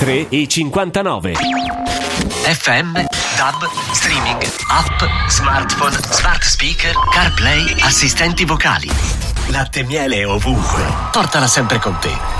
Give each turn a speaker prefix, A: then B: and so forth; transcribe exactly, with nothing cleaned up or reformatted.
A: quarantatré e cinquantanove.
B: F M, DAB, streaming, app, smartphone, smart speaker, CarPlay, assistenti vocali. Latte e miele ovunque. Portala sempre con te.